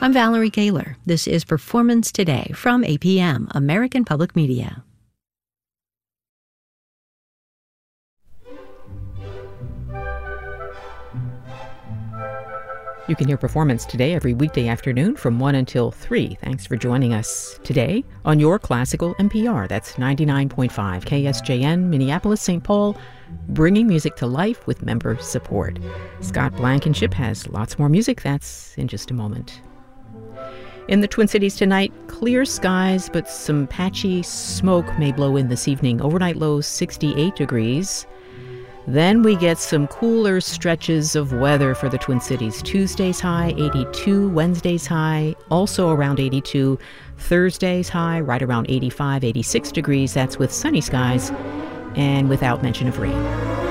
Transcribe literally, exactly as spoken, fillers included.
I'm Valerie Gaylor. This is Performance Today from A P M, American Public Media. You can hear Performance Today every weekday afternoon from one until three. Thanks for joining us today on your classical N P R. That's ninety-nine point five K S J N, Minneapolis, Saint Paul, bringing music to life with member support. Scott Blankenship has lots more music. That's in just a moment. In the Twin Cities tonight, clear skies, but some patchy smoke may blow in this evening. Overnight lows sixty-eight degrees. Then we get some cooler stretches of weather for the Twin Cities. Tuesday's high, eighty-two. Wednesday's high, also around eighty-two. Thursday's high, right around eighty-five, eighty-six degrees. That's with sunny skies and without mention of rain.